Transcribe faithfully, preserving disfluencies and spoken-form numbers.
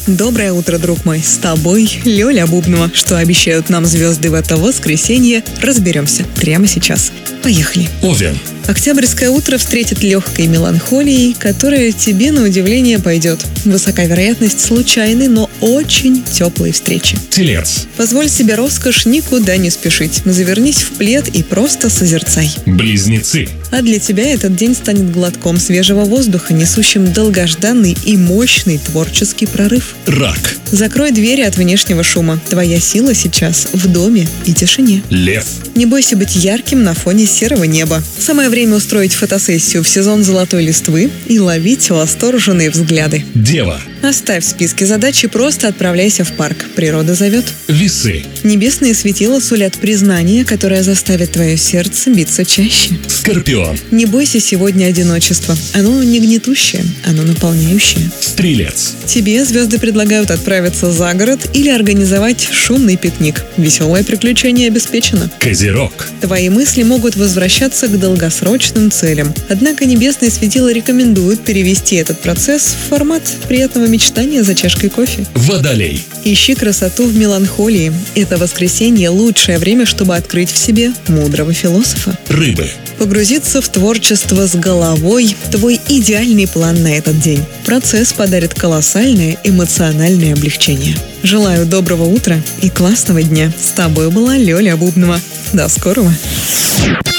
Доброе утро, друг мой. С тобой Лёля Бубнова. Что обещают нам звезды в это воскресенье, разберемся прямо сейчас. Поехали. Овен. Октябрьское утро встретит легкой меланхолией, которая тебе на удивление пойдет. Высока вероятность случайной, но очень теплой встречи. Телец. Позволь себе роскошь никуда не спешить. Завернись в плед и просто созерцай. Близнецы. А для тебя этот день станет глотком свежего воздуха, несущим долгожданный и мощный творческий прорыв. Рак. Закрой двери от внешнего шума. Твоя сила сейчас в доме и тишине. Лев. Не бойся быть ярким на фоне серого неба. Самое время устроить фотосессию в сезон золотой листвы и ловить восторженные взгляды. Дева. Оставь в списке задач и просто отправляйся в парк. Природа зовет. Весы. Небесные светила сулят признание, которое заставит твое сердце биться чаще. Скорпион. Не бойся сегодня одиночества. Оно не гнетущее, оно наполняющее. Стрелец. Тебе звезды предлагают отправиться за город или организовать шумный пикник. Веселое приключение обеспечено. Козерог. Твои мысли могут возвращаться к долгосрочным целям. Однако небесные светила рекомендуют перевести этот процесс в формат приятного мечтания за чашкой кофе. Водолей. Ищи красоту в меланхолии. Это воскресенье – лучшее время, чтобы открыть в себе мудрого философа. Рыбы. Погрузиться в творчество с головой – твой идеальный план на этот день. Процесс подарит колоссальное эмоциональное облегчение. Желаю доброго утра и классного дня. С тобой была Лёля Бубнова. До скорого!